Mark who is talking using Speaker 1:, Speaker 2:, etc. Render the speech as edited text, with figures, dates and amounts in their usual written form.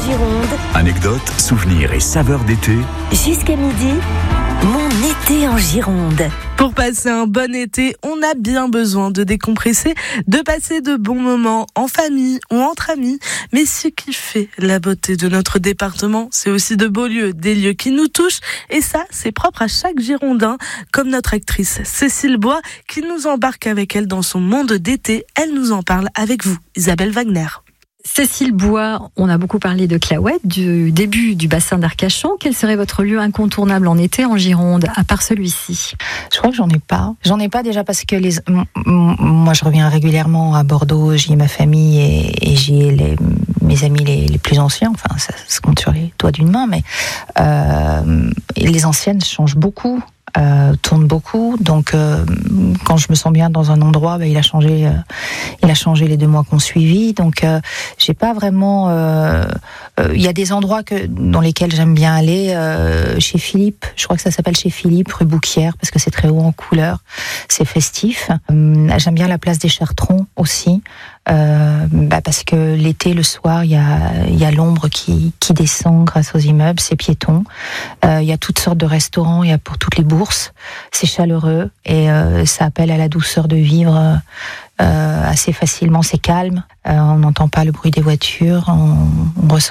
Speaker 1: Gironde.
Speaker 2: Anecdotes, souvenirs et saveurs d'été.
Speaker 1: Jusqu'à midi, mon été en Gironde.
Speaker 3: Pour passer un bon été, on a bien besoin de décompresser, de passer de bons moments en famille ou entre amis. Mais ce qui fait la beauté de notre département, c'est aussi de beaux lieux, des lieux qui nous touchent. Et ça, c'est propre à chaque Girondin, comme notre actrice Cécile Bois, qui nous embarque avec elle dans son monde d'été. Elle nous en parle avec vous, Isabelle Wagner.
Speaker 4: Cécile Bois, on a beaucoup parlé de Claouette, du début du bassin d'Arcachon. Quel serait votre lieu incontournable en été en Gironde, à part celui-ci ?
Speaker 5: Je crois que j'en ai pas. J'en ai pas déjà parce que moi je reviens régulièrement à Bordeaux, j'y ai ma famille et j'y ai mes amis les plus anciens. Enfin, ça se compte sur les doigts d'une main, mais les anciennes changent beaucoup. Tourne beaucoup, donc quand je me sens bien dans un endroit, il a changé les 2 mois qu'on suivit, donc j'ai pas vraiment. Il y a des endroits dans lesquels j'aime bien aller. Chez Philippe, je crois que ça s'appelle chez Philippe, rue Bouquière, parce que c'est très haut en couleur, c'est festif. J'aime bien la place des Chartrons aussi. Parce que l'été, le soir, il y a l'ombre qui descend grâce aux immeubles, c'est piéton. Il y a toutes sortes de restaurants, il y a pour toutes les bourses. C'est chaleureux et ça appelle à la douceur de vivre assez facilement. C'est calme, on n'entend pas le bruit des voitures, on ressent